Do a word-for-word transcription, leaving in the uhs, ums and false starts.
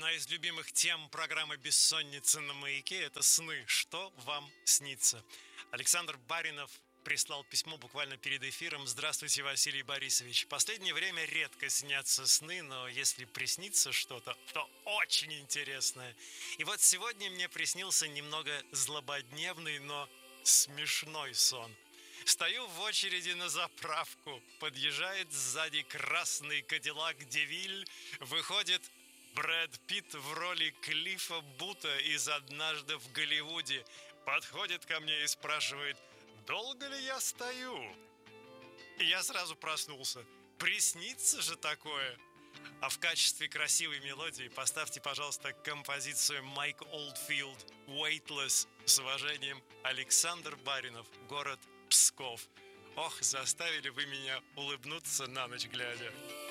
Одна из любимых тем программы «Бессонница на маяке» — это сны. Что вам снится? Александр Баринов прислал письмо буквально перед эфиром. Здравствуйте, Василий Борисович. Последнее время редко снятся сны, но если приснится что-то, то очень интересное. И вот сегодня мне приснился немного злободневный, но смешной сон. Стою в очереди на заправку. Подъезжает сзади красный кадиллак Девиль. Выходит Брэд Питт в роли Клиффа Бута из «Однажды в Голливуде». Подходит ко мне и спрашивает: «Долго ли я стою?» И я сразу проснулся. Приснится же такое. А в качестве красивой мелодии поставьте, пожалуйста, композицию Майк Олдфилд «Weightless». С уважением, Александр Баринов, город Псков. Ох, заставили вы меня улыбнуться на ночь глядя.